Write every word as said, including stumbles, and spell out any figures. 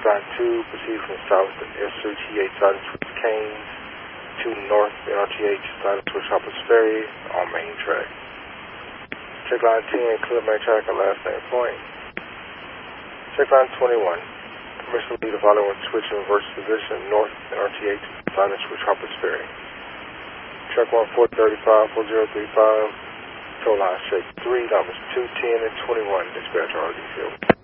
line two, proceed from south to S three T H silent switch Canes, to north N R T H silent switch Hoppers Ferry on main track. Check line ten, clear main track at last name point. Check line twenty-one, permission to lead the following switch in reverse position, north N R T H silent switch Hoppers Ferry. Check one four three five, four zero three five, control line check three, numbers two ten and twenty-one, dispatch R D field.